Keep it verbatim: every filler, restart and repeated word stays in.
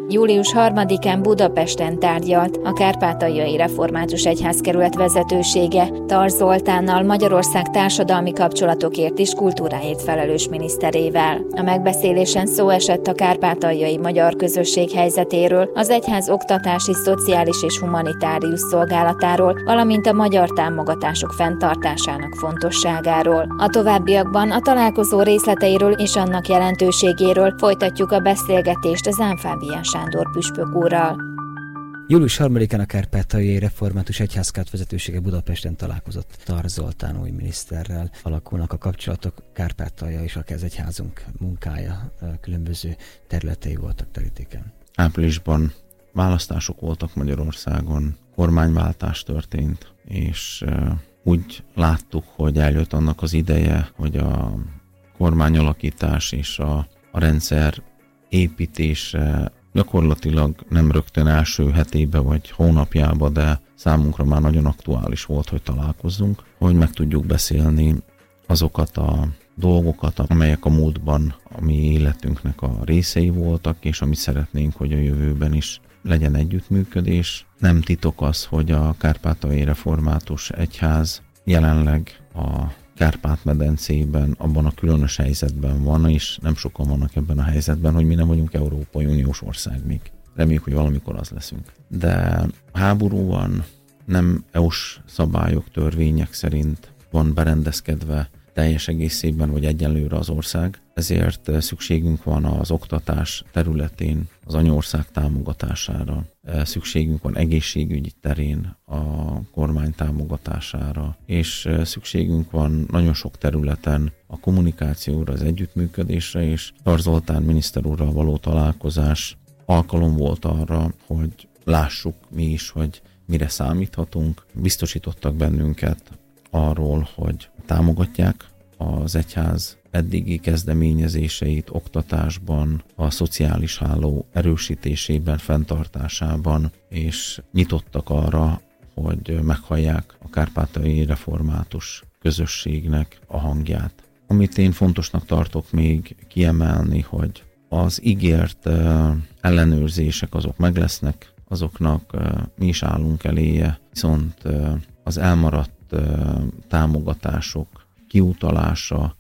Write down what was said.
július harmadikán Budapesten tárgyalt a Kárpátaljai Református Egyházkerület vezetősége Tar Zoltánnal, Magyarország társadalmi kapcsolatokért és kultúráért felelős miniszterével. A megbeszélésen szó esett a kárpátaljai magyar közösség helyzetéről, az egyház oktatási, szociális és humanitárius szolgálatáról, valamint a magyar támogatások fenntartásának fontosságáról. A továbbiakban a találkozó részleteiről és annak jelentőségéről folytatjuk a beszélgetést az Ánfábián Sándor püspök úrral. július harmadikán a Kárpátaljai Református Egyházkerület vezetősége Budapesten találkozott Tar Zoltán új miniszterrel. Alakulnak a kapcsolatok, Kárpátalja és akár az egyházunk munkája különböző területei voltak terítéken. Áprilisban választások voltak Magyarországon, kormányváltás történt, és úgy láttuk, hogy eljött annak az ideje, hogy a kormányalakítás és a, a rendszer építése gyakorlatilag nem rögtön első hetébe vagy hónapjába, de számunkra már nagyon aktuális volt, hogy találkozzunk, hogy meg tudjuk beszélni azokat a dolgokat, amelyek a múltban a mi életünknek a részei voltak, és amit szeretnénk, hogy a jövőben is legyen együttműködés. Nem titok az, hogy a Kárpátaljai Református Egyház jelenleg a Kárpát-medencében abban a különös helyzetben van, és nem sokan vannak ebben a helyzetben, hogy mi nem vagyunk Európai Uniós ország még. Reméljük, hogy valamikor az leszünk. De háború van, nem é u-s szabályok, törvények szerint van berendezkedve teljes egészében vagy egyenlőre az ország, ezért szükségünk van az oktatás területén az anyaország támogatására, szükségünk van egészségügyi terén a kormány támogatására, és szükségünk van nagyon sok területen a kommunikációra, az együttműködésre, és Tar Zoltán miniszter úrral való találkozás alkalom volt arra, hogy lássuk mi is, hogy mire számíthatunk. Biztosítottak bennünket arról, hogy támogatják az egyház eddigi kezdeményezéseit oktatásban, a szociális háló erősítésében, fenntartásában, és nyitottak arra, hogy meghallják a kárpátaljai református közösségnek a hangját. Amit én fontosnak tartok még kiemelni, hogy az ígért ellenőrzések azok meg lesznek, azoknak mi is állunk eléje, viszont az elmaradt támogatások kiutalása